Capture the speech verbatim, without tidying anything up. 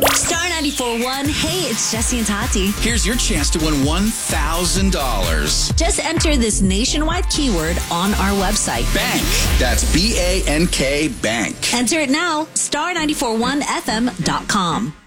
Star ninety-four point one. Hey, it's Jesse and Tati. Here's your chance to win one thousand dollars. Just enter this nationwide keyword on our website. Bank. That's B A N K, bank. Enter it now. star nine four one F M dot com.